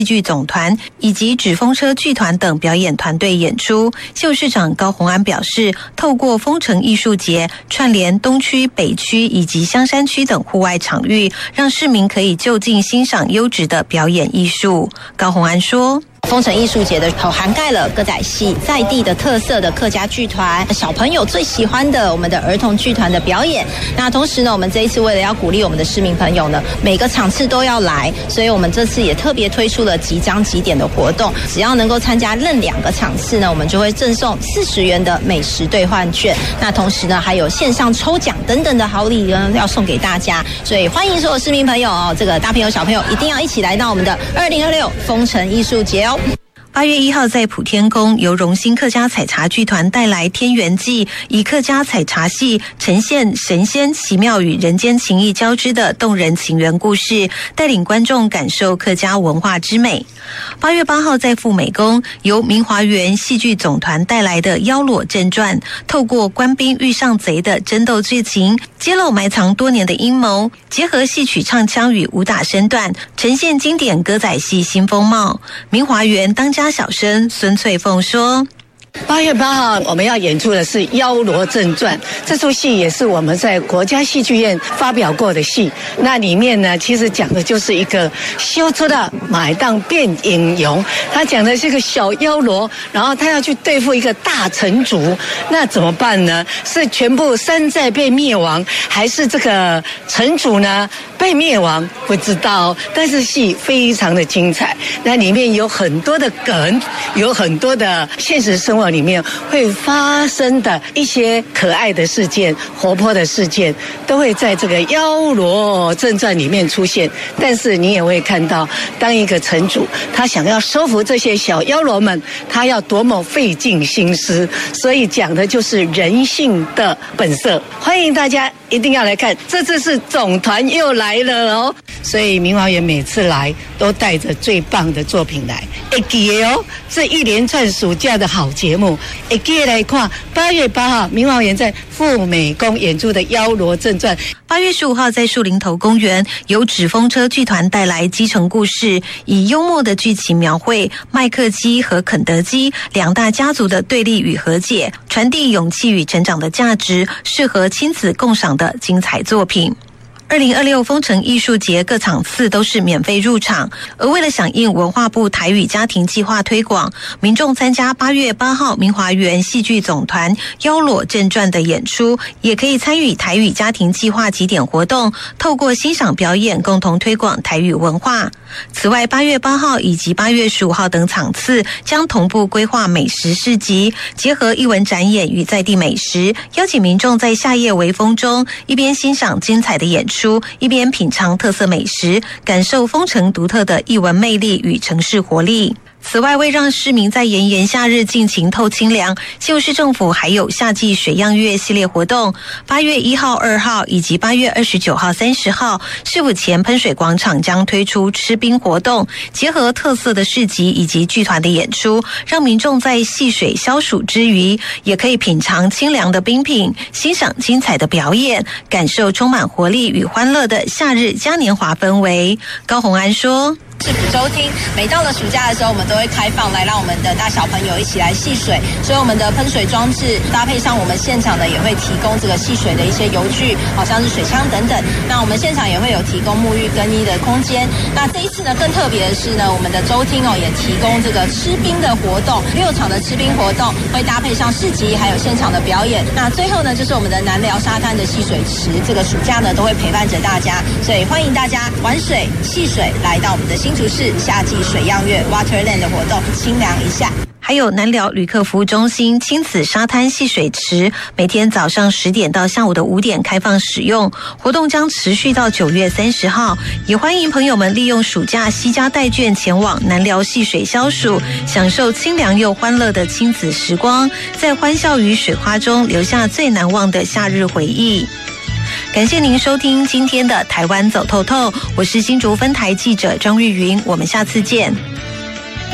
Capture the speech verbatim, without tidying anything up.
戏剧总团以及纸风车剧团等表演团队演出。秀市长高虹安表示，透过风城艺术节串联东区、北区以及香山区等户外场域，让市民可以就近欣赏优质的表演艺术。高虹安说， 风城艺术节的涵盖了歌仔戏在地的特色的客家剧团，小朋友最喜欢的我们的儿童剧团的表演。那同时呢，我们这一次为了要鼓励我们的市民朋友呢，每个场次都要来，所以我们这次也特别推出了即将几点的活动，只要能够参加任两个场次呢，我们就会赠送四十元的美食兑换券。那同时呢，还有线上抽奖等等的好礼呢要送给大家，所以欢迎所有市民朋友哦，这个大朋友小朋友一定要一起来到我们的二零二六风城艺术节哦。 八月一号，在普天宫由荣兴客家采茶剧团带来《天元记》，以客家采茶戏呈现神仙奇妙与人间情谊交织的动人情缘故事，带领观众感受客家文化之美。八月八号，在富美宫由明华园戏剧总团带来的《妖裸正传》，透过官兵遇上贼的争斗剧情，揭露埋藏多年的阴谋，结合戏曲唱腔与武打身段，呈现经典歌仔戏新风貌。明华园当家小生孙翠凤说， 八月八号我们要演出的是《妖罗正传》，这出戏也是我们在国家戏剧院发表过的戏。那里面呢，其实讲的就是一个修出的买当变英雄，他讲的是一个小妖罗，然后他要去对付一个大城主，那怎么办呢？是全部山寨被灭亡，还是这个城主呢被灭亡？不知道，但是戏非常的精彩。那里面有很多的梗，有很多的现实生活里面会发生的一些可爱的事件、活泼的事件，都会在这个《妖罗正传》里面出现。但是你也会看到，当一个城主他想要收服这些小妖罗们，他要多么费尽心思。所以讲的就是人性的本色。欢迎大家一定要来看，这次是总团又来了哦。所以明华园每次来都带着最棒的作品来，会记得哦。这一连串暑假的好节目，会记得来看。八月八号，明华园在富美宫演出的《妖罗正传》。 八月十五号，在树林头公园由纸风车剧团带来《基层故事》，以幽默的剧情描绘麦克鸡和肯德基两大家族的对立与和解，传递勇气与成长的价值，适合亲子共赏的精彩作品。二零二六风城艺术节各场次都是免费入场，而为了响应文化部台语家庭计划推广，民众参加八月八号明华园戏剧总团《妖裸正传》的演出，也可以参与台语家庭计划几点活动，透过欣赏表演共同推广台语文化。此外，八月八号以及八月十五号等场次将同步规划美食市集，结合艺文展演与在地美食，邀请民众在夏夜微风中一边欣赏精彩的演出，一边品尝特色美食，感受风城独特的艺文魅力与城市活力。此外，为让市民在炎炎夏日尽情透清凉，新竹市政府还有夏季水漾月系列活动。八月一号、二号以及八月二十九号、三十号，市府前喷水广场将推出吃冰活动，结合特色的市集以及剧团的演出，让民众在戏水消暑之余，也可以品尝清凉的冰品，欣赏精彩的表演，感受充满活力与欢乐的夏日嘉年华氛围。高虹安说， 市府周厅每到了暑假的时候，我们都会开放来让我们的大小朋友一起来戏水，所以我们的喷水装置搭配上我们现场呢也会提供这个戏水的一些游具，好像是水枪等等。那我们现场也会有提供沐浴更衣的空间。那这一次呢更特别的是呢，我们的周厅哦也提供这个吃冰的活动，六场的吃冰活动会搭配上市集还有现场的表演。那最后呢就是我们的南寮沙滩的戏水池，这个暑假呢都会陪伴着大家，所以欢迎大家玩水戏水来到我们的新竹市夏季水漾月 Waterland 的活动，清凉一下。 还有南寮旅客服务中心亲子沙滩戏水池，每天早上十点到下午的五点开放使用，活动将持续到九月三十号。也欢迎朋友们利用暑假惜家带眷前往南寮戏水消暑，享受清凉又欢乐的亲子时光，在欢笑与水花中留下最难忘的夏日回忆。感谢您收听今天的台湾走透透，我是新竹分台记者张玉云，我们下次见。